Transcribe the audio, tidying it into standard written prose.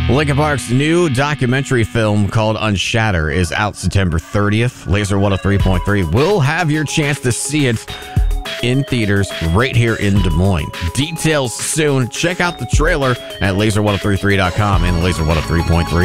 Linkin Park's new documentary film called Unshatter is out September 30th. Laser 103.3 will have your chance to see it in theaters right here in Des Moines. Details soon. Check out the trailer at laser1033.com and laser 103.3.